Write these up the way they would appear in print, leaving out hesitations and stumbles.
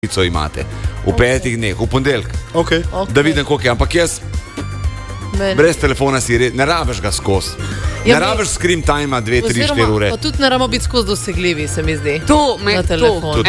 imate. V 5 dneh, v ponedeljek. Okay. Da vidim, koliko je. Ampak jaz brez telefona ne rabiš ga skozi. Ne rabiš screen time 2, 3, 4 ure. Pa tudi ne rabimo biti skozi dosegljivi, se mi zdi. To me na telefonu.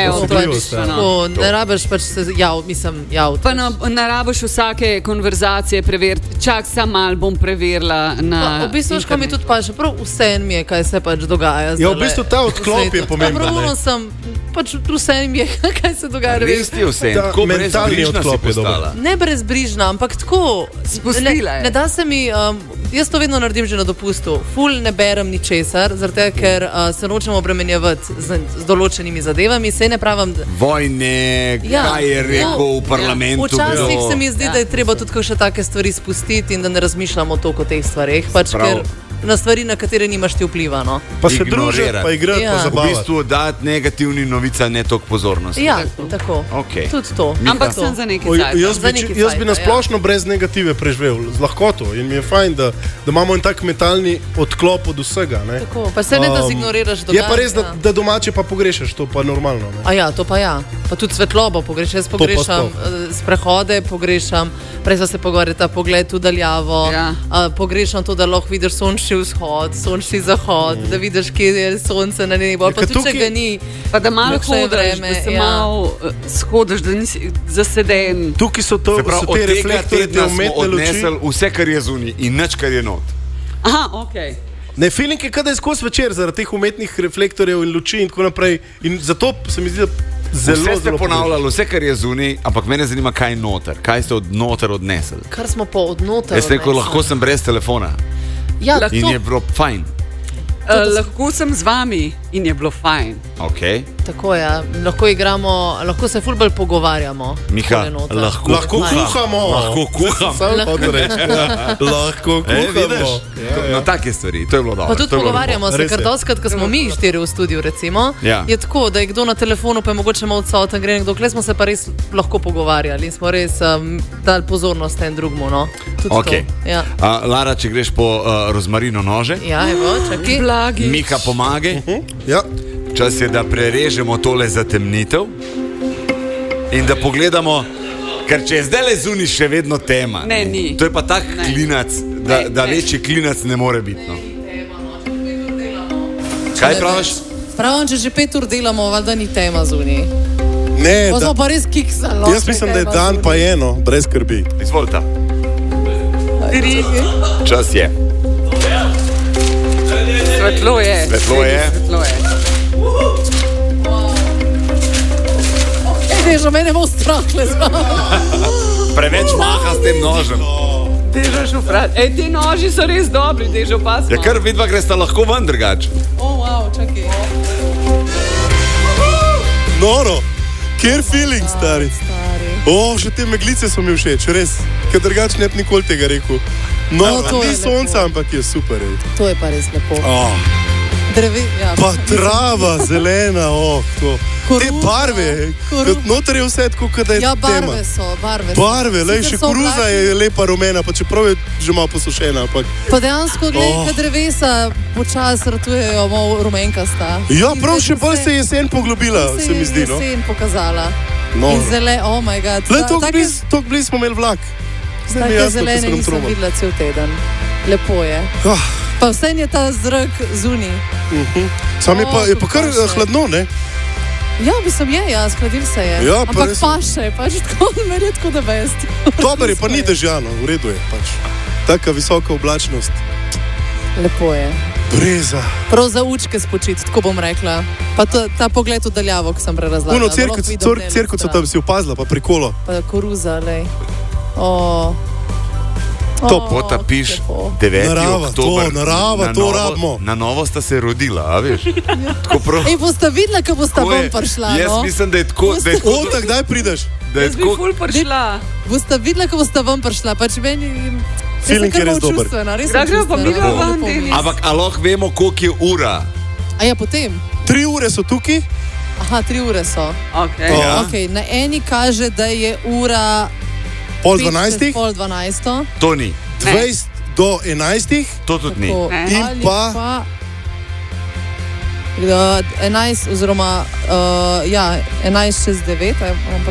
Ne rabiš pač se javiti. Pa ne rabiš vsake konverzacije preveriti. Čak sam malo bom preverila na v bistvu, ko mi tudi pa še prav vse mi je, kaj se pač dogaja. Ja, v bistvu ta odklop je pomemben. Pravno sem, pač vse mi je, kaj se dogaja. Res ti vse, tako brezbrižna si postala. Ne brezbrižna, ampak tako spustila je. Ne da se mi, jaz to vedno naredim že na dopustu. Ful ne berem ničesar, zato ker se nočem obremenjevati z določenimi zadevami. Sej ne pravim, vojne, kaj je rekel v parlamentu. Včasih se mi zdi, da je treba tudi še take stvari spustiti in da ne razmišljamo toliko o teh stvarih. Pač ker na stvari, na katere nimaš ti vpliva. No. Pa se družiti, pa igrati, pa zabavati. V bistvu dati negativni novica, ne toliko pozornosti. Ja, tako. Okay. Tudi to. Ampak sem za nekaj cajta. Jaz bi nasplošno brez negative preživel, z lahkoto. In mi je fajn, da imamo en tak mentalni odklop od vsega. Ne? Tako, pa se ne da zignoriraš dogajanje. Je pa res, da domače pa pogrešaš, to pa normalno. Ne? A ja, to pa ja. Pa tudi svetlobo pogrešam. Jaz pogrešam sprehode, pogrešam, prej smo se pogovarjali, ta pogled v daljavo. Ja. Pogrešam to, da lahko vidiš sončni vzhod, sončni zahod, da vidiš, kje je sonce na nebu. Pa tudi, če ga ni. Pa da malo hodiš, da se malo shodiš, da nisi zaseden. Tukaj so te reflektorje, te umetne luči. Vse, kar je zunaj in nič, kar je not. Aha, okej. Ne, feeling je, kada je skozi večer zaradi teh umetnih reflektorjev in luči in tako naprej. In zato se mi zdi, da vse ste ponavljali, vse, kar je zunaj, ampak mene zanima, kaj je noter. Kaj ste od noter odnesli? Kar smo pa od noter odnesli. Jaz rekel, lahko sem brez telefona. Ja, in je bilo fajn. Lahko sem z vami in je bilo fajn. Okay. Tako je, lahko igramo, lahko se ful bolj pogovarjamo. Miha, lahko kuhamo. Lahko kuhamo. Lahko kuhamo. Na take stvari, to je bilo dobro. Pa tudi pogovarjamo se, ker doskrat, ko smo mi 4 v studiu, recimo, je tako, da je kdo na telefonu, pa je mogoče malo odsoten, gre nekdo, kle smo se pa res lahko pogovarjali in smo res dali pozornost en drugmu. No? Okay. Ja. Lara, če greš po rozmarino nože. Ja, evo, čakaj. Miha, pomagaj. Ja. Čas je, da prerežemo tole zatemnitev in da pogledamo, ker če je zdaj le zunaj še vedno tema. Ne, ni. To je pa tak klinac, da večji klinac ne more biti. No. Kaj praviš? Pravim, če že 5 ur delamo, valjda ni tema zunaj. Ne, pa smo pa res kiksali. Jaz mislim, da je dan pa eno, brez skrbi. Izvolite. Čas je. Svetlo je. Svetlo je. Dežo, mene bo strah le zvala. Preveč maha s tem nožem. Dežo šufrat. Ti noži so res dobri, Dežo, pasmo. Ja, kar vidva gresta lahko ven drugač. Wow, čakaj. Noro, kjer feeling, stari. Še te meglice so mi všeč, res. Ker drugač ne bi nikoli tega rekel. No, ni sonca, ampak je super. To je pa res lepo. Pa trava, zelena, te barve, noter je vse tako, da je tema. Ja, barve so. Barve, še koruza je lepa rumena, pa čeprav je že malo posušena. Pa dejansko, gledaj, drevesa počas ratujejo, malo rumenkasta. Ja, prav še bolj se je jesen poglobila, se mi zdi. Jesen pokazala. In zelen, oh my god. Tok bliz smo imeli vlak. Take zelene nisem videla cel teden. Lepo je. Pa vse je ta zrak zunaj. Sam je pa kar hladno, ne? Ja, mislim je, skladim se je. Ja, ampak paše, pač tako, meni je tako da best. Dober je, pa ni dežjano, v redu je pač. Taka visoka oblačnost. Lepo je. Breza. Prav za učke spočiti, tako bom rekla. Pa ta pogled v daljavo, ko sem prerazlagala. Puno cirkuco tam si opazila, pa prikolo. Pa koruza, lej. To pota piš 9. oktober. Narava, to rabimo. Na novo sta se rodila, a veš? In bosta videla, ko bosta ven prišla. Jaz mislim, da je tako. Tak, daj prideš. Jaz bi ful prišla. Bosta videla, ko bosta ven prišla. Pač meni... Feeling je res dober. Ampak lahko vemo, koliko je ura. A ja, potem? 3 ure so tukaj. Aha, 3 ure so. Okay. Na eni kaže, da je ura... Pol 12. To ni. 20 do 11. To tudi ni. In pa 11 oziroma 11 čez 9,